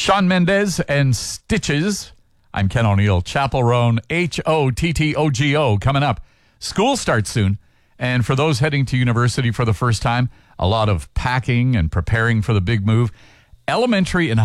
Shawn Mendes and Stitches. I'm Ken O'Neill. Chapel Roan, Hottogo, coming up. School starts soon. And for those heading to university for the first time, a lot of packing and preparing for the big move. Elementary and